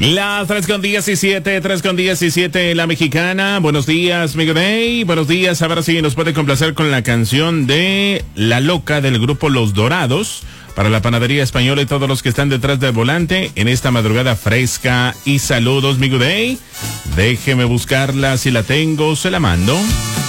Las 3:17, la mexicana. Buenos días, Miguel Day. Buenos días. Ahora sí nos puede complacer con la canción de La Loca del grupo Los Dorados para la Panadería Española y todos los que están detrás del volante en esta madrugada fresca. Y saludos, Miguel Day. Déjeme buscarla. Si la tengo, se la mando.